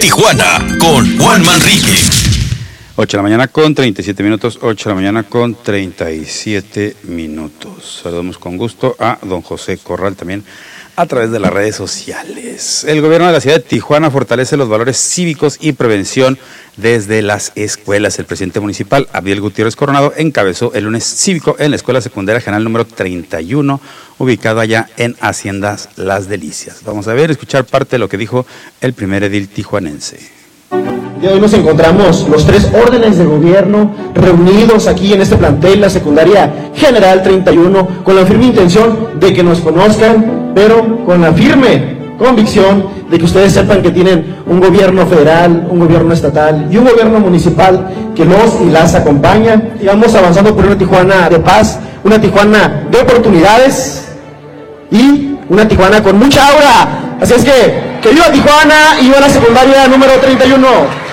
Tijuana con Juan Manrique. 8 de la mañana con 37 minutos, 8 de la mañana con 37 minutos. Saludamos con gusto a don José Corral también a través de las redes sociales. El gobierno de la ciudad de Tijuana fortalece los valores cívicos y prevención desde las escuelas. El presidente municipal, Abdiel Gutiérrez Coronado, encabezó el lunes cívico en la Escuela Secundaria General número 31, ubicado allá en Haciendas Las Delicias. Vamos a ver, escuchar parte de lo que dijo el primer edil tijuanense. Y hoy nos encontramos los tres órdenes de gobierno reunidos aquí en este plantel, la Secundaria General 31, con la firme intención de que nos conozcan, pero con la firme convicción de que ustedes sepan que tienen un gobierno federal, un gobierno estatal y un gobierno municipal que los y las acompaña. Y vamos avanzando por una Tijuana de paz, una Tijuana de oportunidades y una Tijuana con mucha aura. Así es que viva Tijuana y viva la secundaria número 31.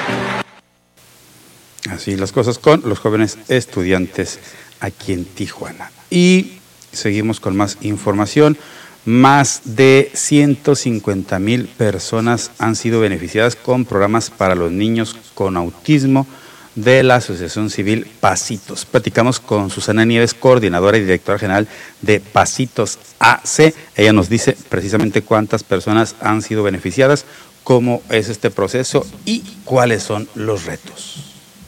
Así las cosas con los jóvenes estudiantes aquí en Tijuana. Y seguimos con más información. Más de 150,000 personas han sido beneficiadas con programas para los niños con autismo de la Asociación Civil Pasitos. Platicamos con Susana Nieves, coordinadora y directora general de Pasitos AC. Ella nos dice precisamente cuántas personas han sido beneficiadas, cómo es este proceso y cuáles son los retos.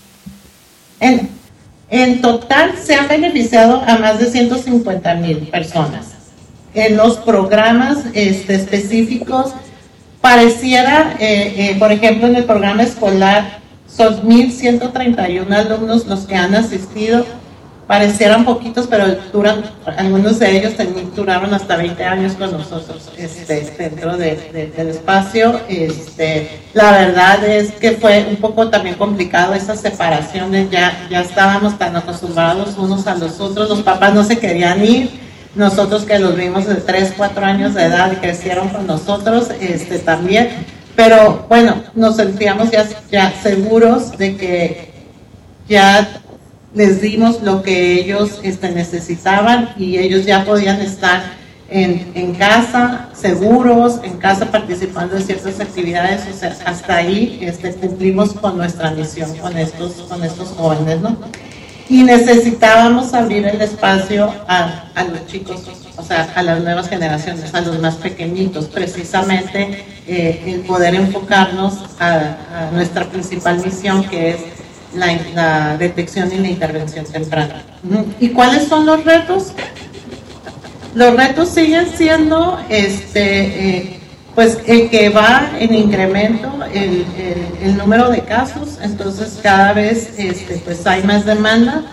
En total se han beneficiado a más de 150,000 personas. En los programas específicos, pareciera, por ejemplo, en el programa escolar, son 1,131 alumnos los que han asistido. Parecieran poquitos, pero algunos de ellos duraron hasta 20 años con nosotros dentro del espacio. La verdad es que fue un poco también complicado esas separaciones, ya estábamos tan acostumbrados unos a los otros, los papás no se querían ir, nosotros que los vimos de 3, 4 años de edad y crecieron con nosotros también, pero bueno, nos sentíamos ya seguros de que ya les dimos lo que ellos necesitaban y ellos ya podían estar en casa, seguros, en casa participando de ciertas actividades. O sea, hasta ahí cumplimos con nuestra misión con estos jóvenes, ¿no? Y necesitábamos abrir el espacio a los chicos, o sea, a las nuevas generaciones, a los más pequeñitos, precisamente el poder enfocarnos a nuestra principal misión, que es la detección y la intervención temprana. ¿Y cuáles son los retos? Los retos siguen siendo pues que va en incremento el número de casos, entonces cada vez pues hay más demanda.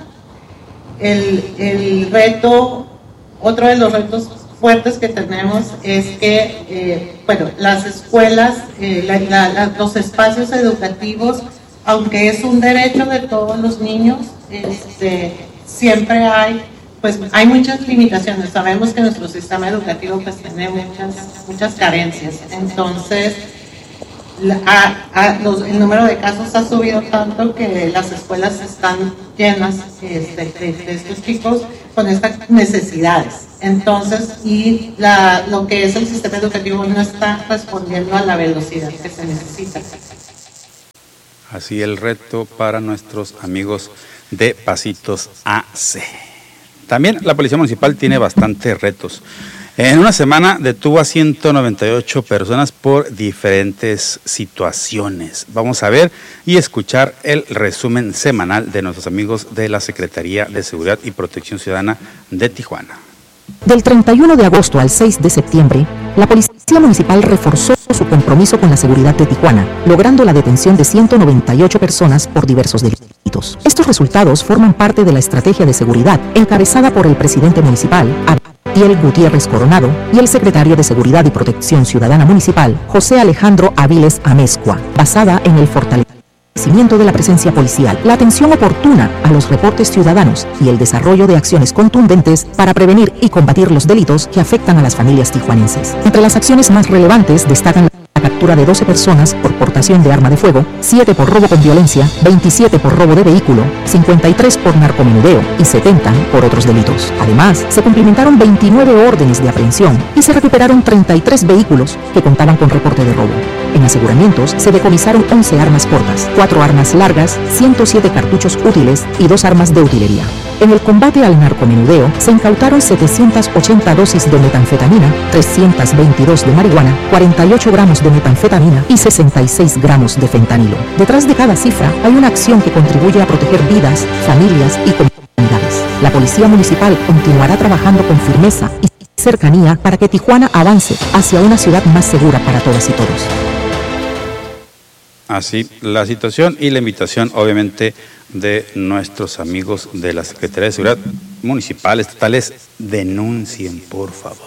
El reto, otro de los retos fuertes que tenemos es que las escuelas, los espacios educativos, aunque es un derecho de todos los niños, siempre hay muchas limitaciones. Sabemos que nuestro sistema educativo pues tiene muchas carencias. Entonces, el número de casos ha subido tanto que las escuelas están llenas de estos chicos con estas necesidades. Entonces, lo que es el sistema educativo no está respondiendo a la velocidad que se necesita. Así el reto para nuestros amigos de Pasitos AC. También la Policía Municipal tiene bastantes retos. En una semana detuvo a 198 personas por diferentes situaciones. Vamos a ver y escuchar el resumen semanal de nuestros amigos de la Secretaría de Seguridad y Protección Ciudadana de Tijuana. Del 31 de agosto al 6 de septiembre, la Policía Municipal reforzó su compromiso con la seguridad de Tijuana, logrando la detención de 198 personas por diversos delitos. Estos resultados forman parte de la estrategia de seguridad encabezada por el presidente municipal, Abdiel Gutiérrez Coronado, y el secretario de Seguridad y Protección Ciudadana Municipal, José Alejandro Aviles Amezcua, basada en el fortalecimiento de la presencia policial, la atención oportuna a los reportes ciudadanos y el desarrollo de acciones contundentes para prevenir y combatir los delitos que afectan a las familias tijuanenses. Entre las acciones más relevantes destacan la captura de 12 personas por portación de arma de fuego, 7 por robo con violencia, 27 por robo de vehículo, 53 por narcomenudeo y 70 por otros delitos. Además, se cumplimentaron 29 órdenes de aprehensión y se recuperaron 33 vehículos que contaban con reporte de robo. En aseguramientos se decomisaron 11 armas cortas, 4 armas largas, 107 cartuchos útiles y 2 armas de utilería. En el combate al narcomenudeo se incautaron 780 dosis de metanfetamina, 322 de marihuana, 48 gramos de metanfetamina y 66 gramos de fentanilo. Detrás de cada cifra hay una acción que contribuye a proteger vidas, familias y comunidades. La Policía Municipal continuará trabajando con firmeza y cercanía para que Tijuana avance hacia una ciudad más segura para todas y todos. Así la situación y la invitación, obviamente, de nuestros amigos de la Secretaría de Seguridad Municipal, estatales, denuncien, por favor,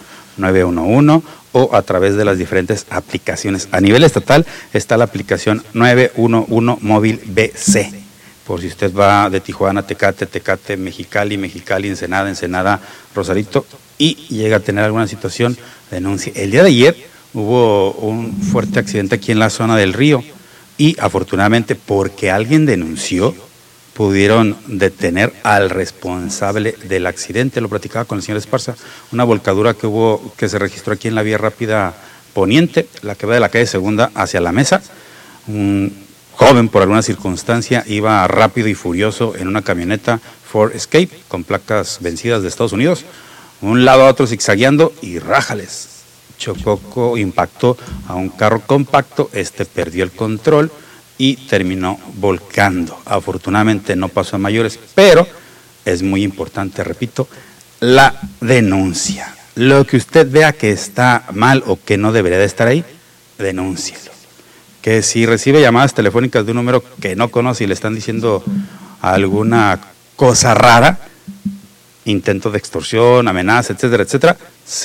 911 o a través de las diferentes aplicaciones. A nivel estatal está la aplicación 911 Móvil BC. Por si usted va de Tijuana, Tecate, Mexicali, Ensenada, Rosarito y llega a tener alguna situación, denuncie. El día de ayer hubo un fuerte accidente aquí en la zona del Río y afortunadamente porque alguien denunció, pudieron detener al responsable del accidente. Lo platicaba con el señor Esparza, una volcadura que se registró aquí en la vía rápida poniente, la que va de la calle Segunda hacia la Mesa. Un joven, por alguna circunstancia, iba rápido y furioso en una camioneta Ford Escape con placas vencidas de Estados Unidos, un lado a otro zigzagueando y rájales. Chocó, impactó a un carro compacto, perdió el control y terminó volcando. Afortunadamente no pasó a mayores, pero es muy importante, repito, la denuncia. Lo que usted vea que está mal o que no debería de estar ahí, denúncielo. Que si recibe llamadas telefónicas de un número que no conoce y le están diciendo alguna cosa rara, intento de extorsión, amenaza, etcétera, etcétera,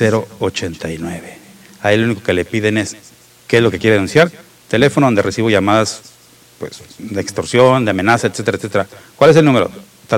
089. Ahí lo único que le piden es qué es lo que quiere denunciar, teléfono donde recibo llamadas pues de extorsión, de amenaza, etcétera, etcétera. ¿Cuál es el número?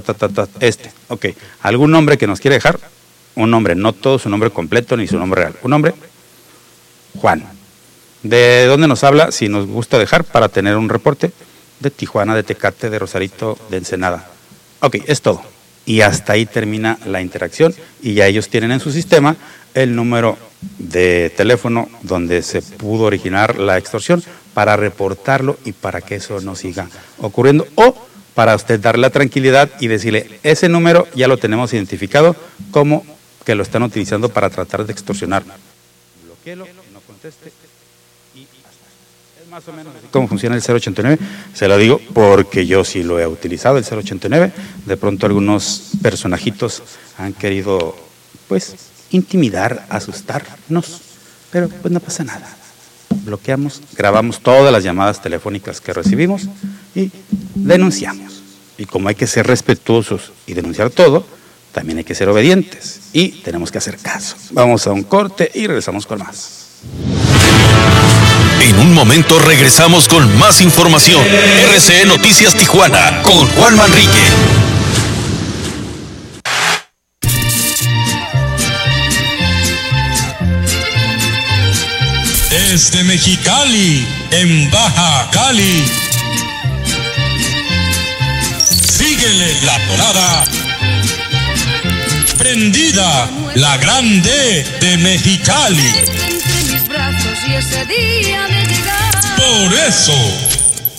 Ok. ¿Algún nombre que nos quiere dejar? Un nombre, no todo su nombre completo ni su nombre real. Un nombre, Juan. ¿De dónde nos habla? Si nos gusta dejar para tener un reporte de Tijuana, de Tecate, de Rosarito, de Ensenada. Ok, es todo. Y hasta ahí termina la interacción y ya ellos tienen en su sistema el número de teléfono donde se pudo originar la extorsión para reportarlo y para que eso no siga ocurriendo, o para usted darle la tranquilidad y decirle, ese número ya lo tenemos identificado como que lo están utilizando para tratar de extorsionar. Bloquéelo, que no conteste y hasta. Es más o menos así cómo funciona el 089, se lo digo porque yo sí lo he utilizado, el 089, de pronto algunos personajitos han querido, pues, intimidar, asustarnos, pero pues no pasa nada. Bloqueamos, grabamos todas las llamadas telefónicas que recibimos y denunciamos. Y como hay que ser respetuosos y denunciar todo, también hay que ser obedientes y tenemos que hacer caso. Vamos a un corte y regresamos con más. En un momento regresamos con más información. RCE Noticias Tijuana con Juan Manrique. Desde Mexicali, en Baja Cali. Síguele la tonada. Prendida, la grande de Mexicali. Por eso